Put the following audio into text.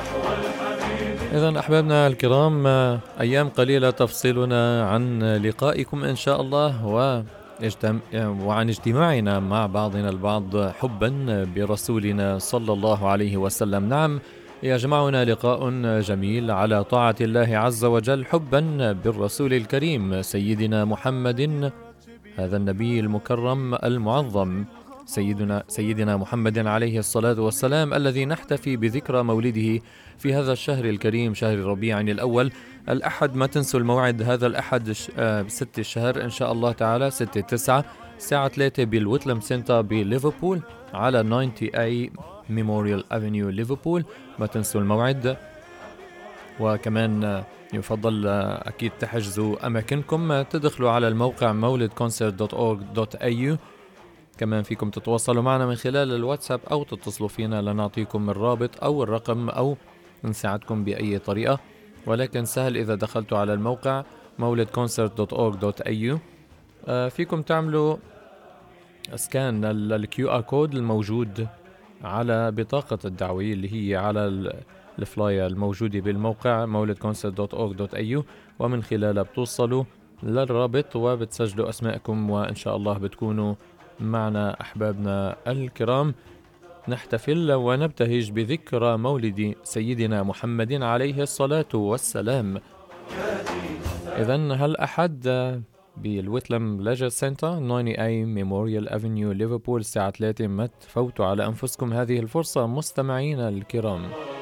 إذن أحبابنا الكرام، أيام قليلة تفصلنا عن لقائكم إن شاء الله وعن اجتماعنا مع بعضنا البعض حبا برسولنا صلى الله عليه وسلم. نعم، يجمعنا لقاء جميل على طاعة الله عز وجل، حبا بالرسول الكريم سيدنا محمد، هذا النبي المكرم المعظم، سيدنا محمد عليه الصلاة والسلام، الذي نحتفي بذكرى مولده في هذا الشهر الكريم، شهر ربيع الأول. الأحد، ما تنسوا الموعد، هذا الأحد 6 الشهر إن شاء الله تعالى، 6/9 الساعة 3 بالويتلم سنتر بليفربول على 90A ميموريال أفنيو ليفربول. ما تنسوا الموعد. وكمان يفضل أكيد تحجزوا أماكنكم، تدخلوا على الموقع mouledconcert.org.au. كمان فيكم تتواصلوا معنا من خلال الواتساب أو تتصلوا فينا لنعطيكم الرابط أو الرقم أو نساعدكم بأي طريقة، ولكن سهل إذا دخلتوا على الموقع mouledconcert.org.au. فيكم تعملوا سكان الكيو آر كود الموجود على بطاقة الدعوية اللي هي على الفلاير الموجودة بالموقع mouledconcert.org.au، ومن خلالها بتوصلوا للرابط وبتسجلوا أسماءكم، وإن شاء الله بتكونوا معنا أحبابنا الكرام، نحتفل ونبتهج بذكرى مولد سيدنا محمد عليه الصلاة والسلام. إذن هالأحد بالويتلم ليجر سنتر 90A ميموريال أفنيو ليفربول الساعة 3. ما تفوتوا على أنفسكم هذه الفرصة مستمعين الكرام.